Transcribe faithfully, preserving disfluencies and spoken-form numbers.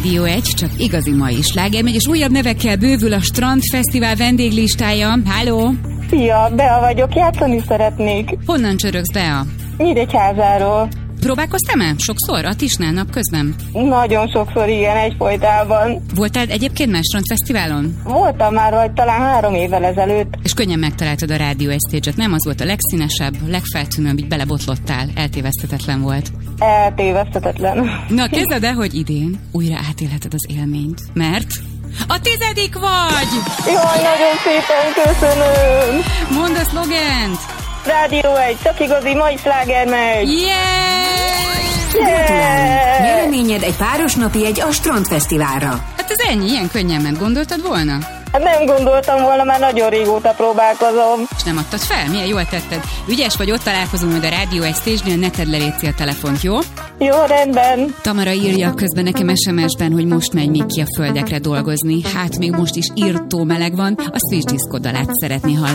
Rádió egy, csak igazi mai sláger megy, és újabb nevekkel bővül a Strand Fesztivál vendéglistája. Háló! Szia, Bea vagyok, játszani szeretnék. Honnan csörögsz, Bea? Nyíregyházáról. Próbálkoztál-e? Sokszor? A Tisnál napközben? Nagyon sokszor, igen, egyfolytában. Voltál egyébként más Strand Fesztiválon? Voltam már, vagy talán három évvel ezelőtt. És könnyen megtaláltad a Rádió egy stage-et, nem? Az volt a legszínesebb, legfeltűnőbb, így belebotlottál, eltéveszthetetlen volt. Eltéveszthetetlen. Na, kezded el, hogy idén újra átélheted az élményt, mert a tizedik vagy! Jaj, nagyon szépen köszönöm! Mondd a szlogent! Rádió egy, csak igazi mai sláger megy! Yeah! Gratulálunk! Nyereményed egy páros napi egy a Strand Fesztiválra. Hát ez ennyi, ilyen könnyen ment, gondoltad volna? Hát nem gondoltam volna, már nagyon régóta próbálkozom. És nem adtad fel? Milyen jól tetted. Ügyes vagy, ott találkozunk majd a Rádió egy stage-nél, ne tedd le létszi a telefont, jó? Jó, rendben. Tamara írja közben nekem es em es-ben, hogy most megy még ki a földekre dolgozni. Hát még most is írtó meleg van, a Switch Disco dalát szeretné hallani.